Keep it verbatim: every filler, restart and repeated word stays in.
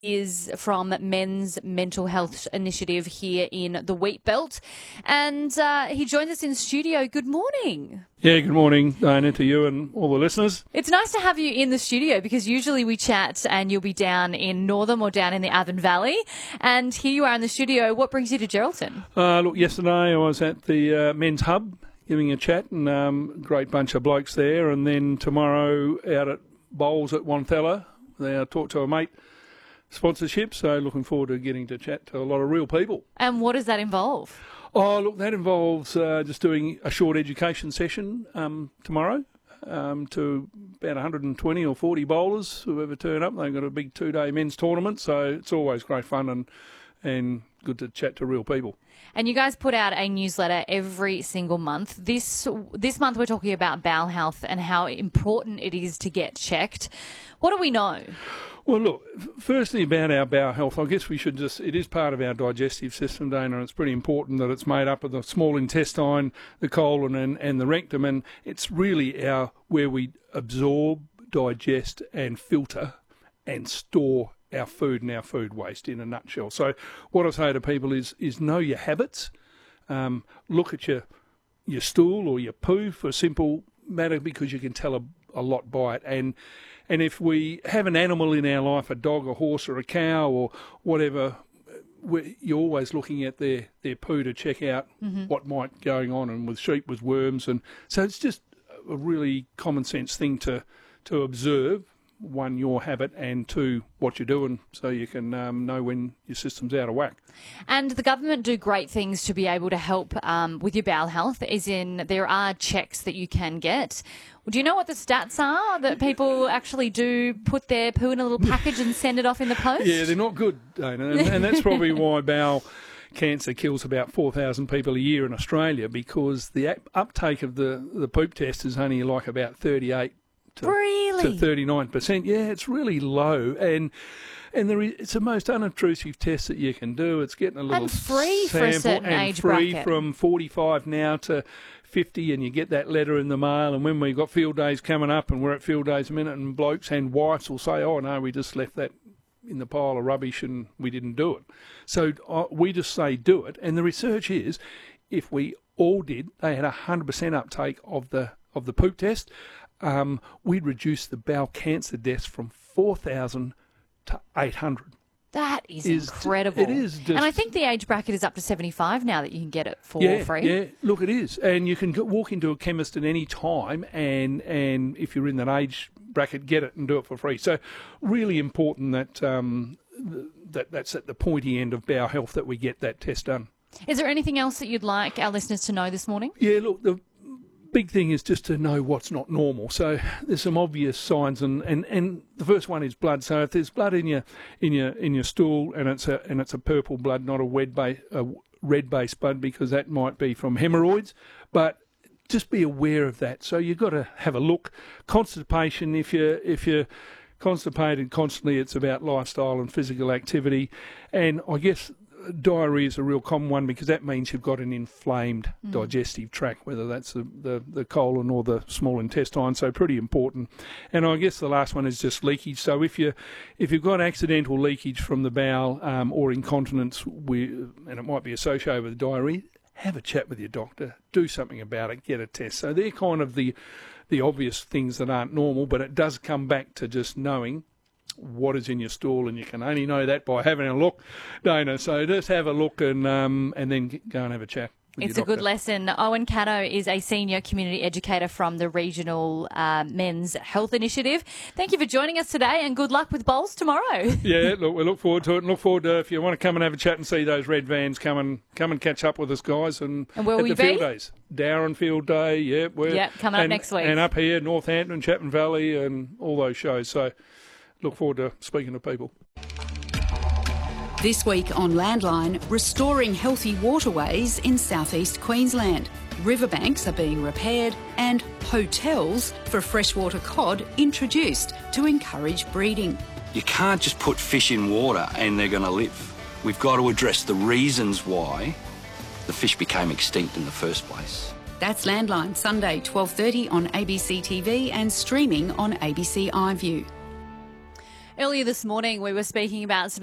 is from Men's Mental Health Initiative here in the Wheat Belt. And uh, he joins us in studio. Good morning. Yeah, good morning, Diana, to you and all the listeners. It's nice to have you in the studio because usually we chat and you'll be down in Northam or down in the Avon Valley. And here you are in the studio. What brings you to Geraldton? Uh, look, yesterday I was at the uh, Men's Hub giving a chat, and um, a great bunch of blokes there. And then tomorrow out at Bowls at Wanthella, I talked to a mate sponsorship, so looking forward to getting to chat to a lot of real people. And what does that involve? Oh, look, that involves uh, just doing a short education session um, tomorrow um, to about one hundred twenty or forty bowlers who ever turn up. They've got a big two-day men's tournament, so it's always great fun and and good to chat to real people. And you guys put out a newsletter every single month. This this month we're talking about bowel health and how important it is to get checked. What do we know? Well, look, firstly about our bowel health, I guess we should just, it is part of our digestive system, Dana, and it's pretty important that it's made up of the small intestine, the colon and, and the rectum, and it's really our where we absorb, digest and filter and store our food and our food waste in a nutshell. So what I say to people is is know your habits, um, look at your your stool or your poo for a simple matter because you can tell a, a lot by it. And and if we have an animal in our life, a dog, a horse or a cow or whatever, we, you're always looking at their, their poo to check out mm-hmm. what might be going on. And with sheep, with worms. And so it's just a really common sense thing to to observe. One, your habit, and two, what you're doing, so you can um, know when your system's out of whack. And the government do great things to be able to help um, with your bowel health, as in there are checks that you can get. Do you know what the stats are, that people actually do put their poo in a little package and send it off in the post? Yeah, they're not good, Dana, and, and that's probably why bowel cancer kills about four thousand people a year in Australia, because the uptake of the, the poop test is only like about thirty-eight To, really? to thirty-nine percent. Yeah, it's really low. And and there is, it's the most unobtrusive test that you can do. It's getting a little and free sample for a certain and age free bracket. From forty-five now to fifty, and you get that letter in the mail. And when we've got field days coming up, and we're at field days a minute, and blokes and wives will say, oh, no, we just left that in the pile of rubbish and we didn't do it. So uh, we just say do it. And the research is, if we all did, they had a one hundred percent uptake of the of the poop test. Um, we'd reduce the bowel cancer deaths from four thousand to eight hundred. That is, is incredible. It is. Just, and I think the age bracket is up to seventy-five now that you can get it for yeah, free. Yeah, look, it is. And you can go, walk into a chemist at any time and, and if you're in that age bracket, get it and do it for free. So really important that, um, that that's at the pointy end of bowel health that we get that test done. Is there anything else that you'd like our listeners to know this morning? Yeah, look, the big thing is just to know what's not normal. So there's some obvious signs, and, and, and the first one is blood. So if there's blood in your in your in your stool and it's a and it's a purple blood, not a red base a red based blood, because that might be from hemorrhoids. But just be aware of that. So you've got to have a look. Constipation, if you if you're constipated constantly, it's about lifestyle and physical activity. And I guess diarrhea is a real common one, because that means you've got an inflamed mm. digestive tract, whether that's the, the, the colon or the small intestine, so pretty important. And I guess the last one is just leakage. So if, you, if you've got accidental leakage from the bowel um, or incontinence, we, and it might be associated with diarrhea, have a chat with your doctor, do something about it, get a test. So they're kind of the, the obvious things that aren't normal, but it does come back to just knowing what is in your stool, and you can only know that by having a look, Dana. So just have a look and um, and then go and have a chat with It's your a good doctor. lesson. Owen Caddo is a senior community educator from the Regional uh, Men's Health Initiative. Thank you for joining us today, and good luck with bowls tomorrow. Yeah, look, we look forward to it, and look forward to, if you want to come and have a chat and see those red vans, come and come and catch up with us, guys. And, and where at will the we field be? days, Darren Field Day, yeah, we're yeah, coming up and, next week, and up here, Northampton, Chapman Valley, and all those shows. So look forward to speaking to people. This week on Landline, restoring healthy waterways in southeast Queensland. Riverbanks are being repaired and hotels for freshwater cod introduced to encourage breeding. You can't just put fish in water and they're going to live. We've got to address the reasons why the fish became extinct in the first place. That's Landline, Sunday, twelve thirty on A B C T V and streaming on A B C iView. Earlier this morning, we were speaking about some